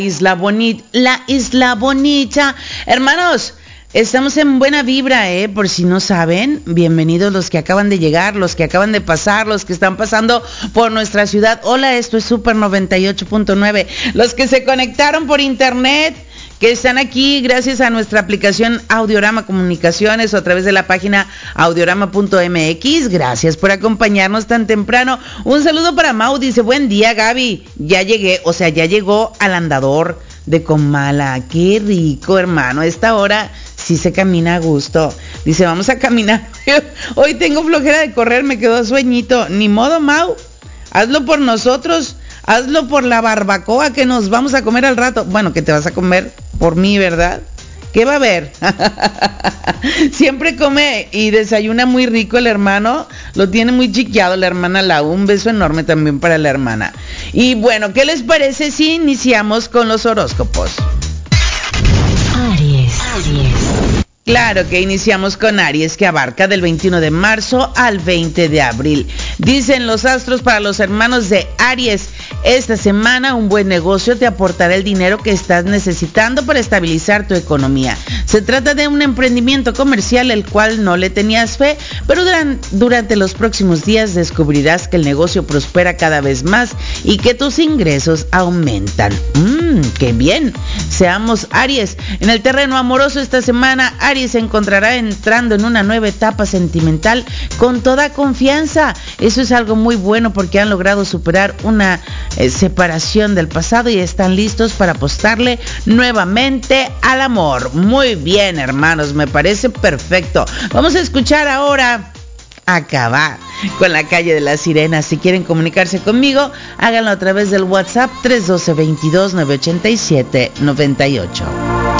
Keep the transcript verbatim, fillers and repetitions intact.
Isla Bonita, la Isla Bonita. Hermanos, estamos en buena vibra, ¿eh? Por si no saben, bienvenidos los que acaban de llegar, los que acaban de pasar, los que están pasando por nuestra ciudad. Hola, esto es Super noventa y ocho punto nueve. Los que se conectaron por internet, que están aquí gracias a nuestra aplicación Audiorama Comunicaciones o a través de la página audiorama punto m x. Gracias por acompañarnos tan temprano. Un saludo para Mau, dice, buen día Gaby, ya llegué, o sea, ya llegó al andador de Comala. Qué rico, hermano, a esta hora sí se camina a gusto. Dice, vamos a caminar. Hoy tengo flojera de correr, me quedó sueñito. Ni modo, Mau, hazlo por nosotros. Hazlo por la barbacoa que nos vamos a comer al rato. Bueno, que te vas a comer por mí, ¿verdad? ¿Qué va a haber? Siempre come y desayuna muy rico el hermano. Lo tiene muy chiqueado la hermana Lau. Un beso enorme también para la hermana. Y bueno, ¿qué les parece si iniciamos con los horóscopos? Aries. Aries. Claro que iniciamos con Aries, que abarca del veintiuno de marzo al veinte de abril. Dicen los astros para los hermanos de Aries, esta semana un buen negocio te aportará el dinero que estás necesitando para estabilizar tu economía. Se trata de un emprendimiento comercial el cual no le tenías fe, pero durante, durante los próximos días descubrirás que el negocio prospera cada vez más y que tus ingresos aumentan. Mmm, qué bien. Seamos Aries. En el terreno amoroso esta semana, Aries se encontrará entrando en una nueva etapa sentimental con toda confianza. Eso es algo muy bueno porque han logrado superar una eh, separación del pasado y están listos para apostarle nuevamente al amor. Muy bien, hermanos, me parece perfecto. Vamos a escuchar ahora Acabar con La Calle de las Sirenas. Si quieren comunicarse conmigo, háganlo a través del WhatsApp tres uno dos, veintidós, novecientos ochenta y siete, noventa y ocho.